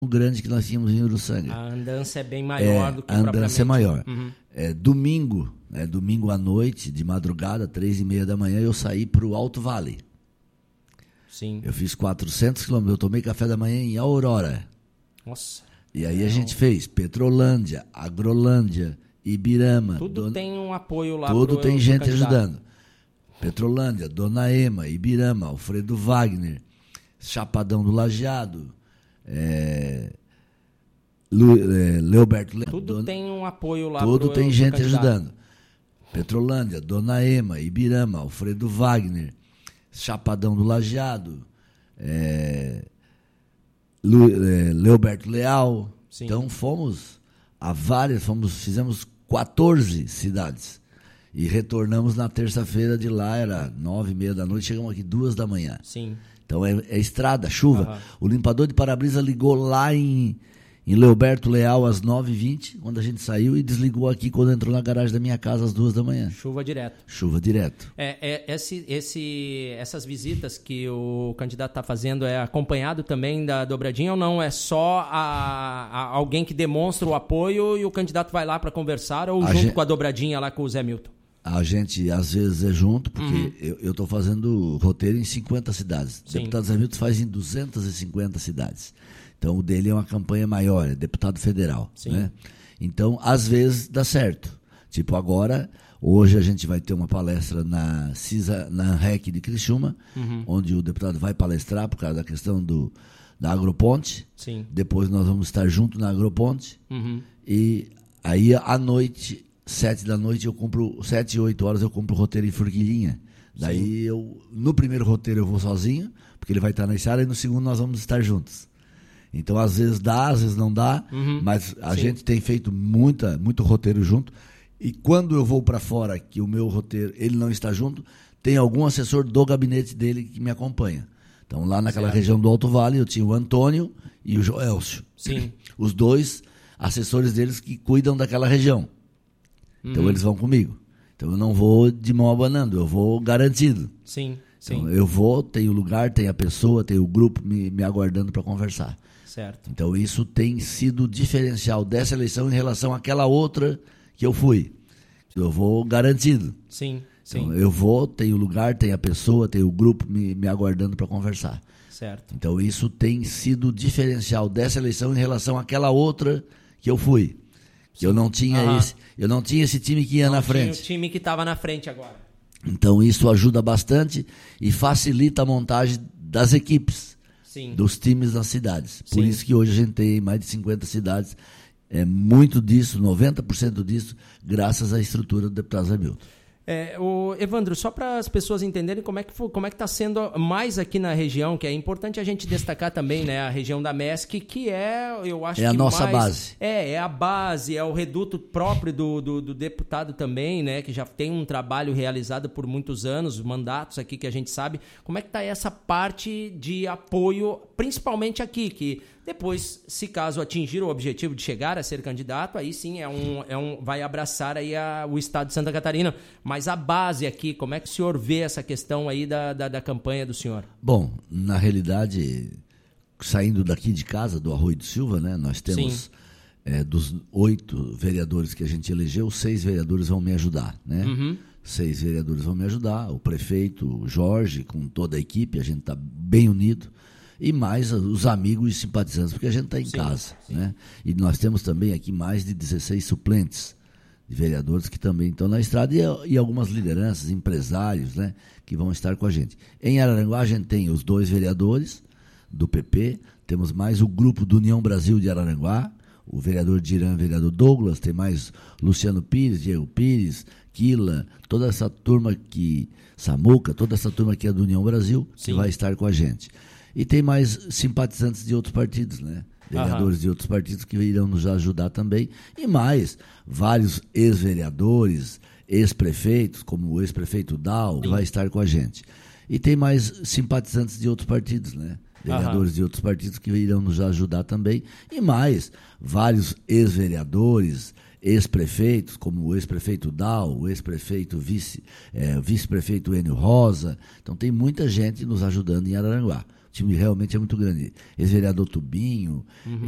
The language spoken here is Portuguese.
grande que nós tínhamos em Uruçanga. A andança é bem maior do que a andança é maior. Uhum. Domingo à noite, de madrugada, 3h30 da manhã, eu saí para o Alto Vale. Sim. Eu fiz 400 quilômetros, eu tomei café da manhã em Aurora. Nossa. E aí a gente fez Petrolândia, Agrolândia, Ibirama. Tudo tem um apoio lá. Tudo tem gente candidato. ajudando. Petrolândia, Dona Ema, Ibirama, Alfredo Wagner, Chapadão do Lajeado, Leoberto Leão. Tudo tem um apoio lá. Tudo tem gente candidato. ajudando. Petrolândia, Dona Ema, Ibirama, Alfredo Wagner, Chapadão do Lajeado, Leoberto Leal. Sim. Então fizemos 14 cidades e retornamos na terça-feira de lá, era 9h30 da noite, chegamos aqui 2 da manhã. Sim. Então é estrada, chuva. Uhum. O limpador de para-brisa ligou lá em Leoberto Leal às 9h20, quando a gente saiu, e desligou aqui quando entrou na garagem da minha casa às 2 da manhã. Chuva direto. Chuva direto. Essas visitas que o candidato está fazendo é acompanhado também da dobradinha ou não? É só alguém que demonstra o apoio e o candidato vai lá para conversar ou com a dobradinha lá com o Zé Milton? A gente, às vezes, é junto, porque eu estou fazendo roteiro em 50 cidades. O deputado Zé Milton faz em 250 cidades. Então, o dele é uma campanha maior, é deputado federal. Né? Então, às vezes, dá certo. Tipo, hoje a gente vai ter uma palestra na ANREC de Criciúma, onde o deputado vai palestrar por causa da questão da Agroponte. Sim. Depois nós vamos estar junto na Agroponte. E aí, à noite, 7 da noite, 7 e 8 horas, eu compro o roteiro em Forquilhinha. Daí, no primeiro roteiro eu vou sozinho, porque ele vai estar na estrada, e no segundo nós vamos estar juntos. Então, às vezes dá, às vezes não dá, mas a gente tem feito muito roteiro junto. E quando eu vou para fora, que o meu roteiro ele não está junto, tem algum assessor do gabinete dele que me acompanha. Então, lá naquela região do Alto Vale, eu tinha o Antônio e o Joelcio. Sim. Os 2 assessores deles que cuidam daquela região. Então, eles vão comigo. Então, eu não vou de mão abanando, eu vou garantido. Sim. Então, eu vou, tenho lugar, tem a pessoa, tem o grupo me aguardando para conversar. Certo. Então, isso tem sido diferencial dessa eleição em relação àquela outra que eu fui. Eu vou garantido. Sim. Então, eu vou, tenho lugar, tem a pessoa, tem o grupo me aguardando para conversar. Certo. Então, isso tem sido diferencial dessa eleição em relação àquela outra que eu fui. Eu não tinha esse time que ia na frente. Tinha o time que estava na frente agora. Então, isso ajuda bastante e facilita a montagem das equipes. Sim. Dos times das cidades. Por isso que hoje a gente tem mais de 50 cidades. Muito disso, 90% disso, graças à estrutura do deputado Zé Milton. Evandro, só para as pessoas entenderem como é que está sendo mais aqui na região, que é importante a gente destacar também, né, a região da MESC, que eu acho que a nossa base. É a base, é o reduto próprio do deputado também, né, que já tem um trabalho realizado por muitos anos, mandatos aqui que a gente sabe. Como é que está essa parte de apoio, principalmente aqui, que depois, se caso atingir o objetivo de chegar a ser candidato, aí sim vai abraçar aí o estado de Santa Catarina. Mas a base aqui, como é que o senhor vê essa questão aí da campanha do senhor? Bom, na realidade, saindo daqui de casa, do Arroio do Silva, né, nós temos dos 8 vereadores que a gente elegeu, 6 vereadores vão me ajudar, né? 6 vereadores vão me ajudar, o prefeito, o Jorge, com toda a equipe, a gente está bem unido. E mais os amigos e simpatizantes, porque a gente está em casa. Né? E nós temos também aqui mais de 16 suplentes de vereadores que também estão na estrada e algumas lideranças, empresários, né, que vão estar com a gente. Em Araranguá a gente tem os 2 vereadores do PP, temos mais o grupo do União Brasil de Araranguá, o vereador Dirã, o vereador Douglas, tem mais Luciano Pires, Diego Pires, Quila, toda essa turma Samuca, toda essa turma que é do União Brasil, que vai estar com a gente. E tem mais simpatizantes de outros partidos, né? Vereadores de outros partidos que irão nos ajudar também. E mais, vários ex-vereadores, ex-prefeitos, como o ex-prefeito Dal, que vai estar com a gente. E tem mais simpatizantes de outros partidos, né? Vereadores de outros partidos que irão nos ajudar também. E mais, vários ex-vereadores, ex-prefeitos, como o ex-prefeito Dal, o ex-prefeito vice-prefeito Enio Rosa. Então tem muita gente nos ajudando em Araranguá. O time realmente é muito grande. Ex-vereador Tubinho,